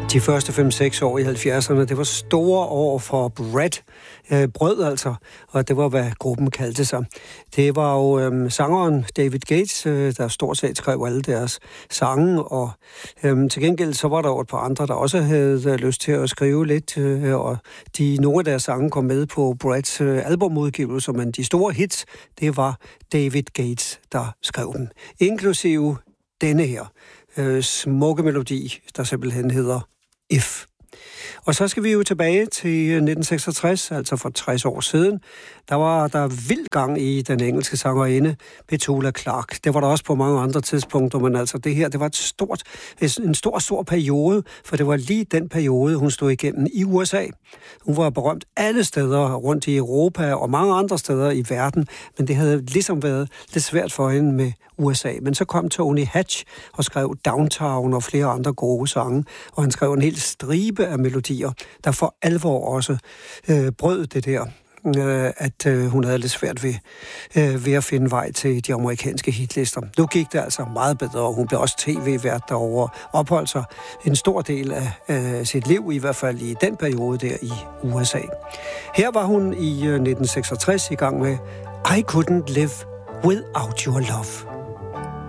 De første 5-6 år i 70'erne, det var store år for Brett. Brød altså, og det var, hvad gruppen kaldte sig. Det var jo sangeren David Gates, der stort set skrev alle deres sange, og til gengæld så var der jo et par andre, der også havde lyst til at skrive lidt, og nogle af deres sange kom med på Bretts albumudgivelse, men de store hits, det var David Gates, der skrev dem. Inklusive denne her smukke melodi, der simpelthen hedder If. Og så skal vi jo tilbage til 1966, altså for 60 år siden. Der var der vild gang i den engelske sangerinde Petula Clark. Det var der også på mange andre tidspunkter, men altså det her, det var en stor periode, for det var lige den periode, hun stod igennem i USA. Hun var berømt alle steder rundt i Europa og mange andre steder i verden, men det havde ligesom været lidt svært for hende med USA. Men så kom Tony Hatch og skrev Downtown og flere andre gode sange, og han skrev en hel stribe af melodier, der for alvor også brød det der, at hun havde lidt svært ved at finde vej til de amerikanske hitlister. Nu gik det altså meget bedre, og hun blev også tv-vært derovre, opholdt sig en stor del af sit liv, i hvert fald i den periode der i USA. Her var hun i 1966 i gang med I Couldn't Live Without Your Love.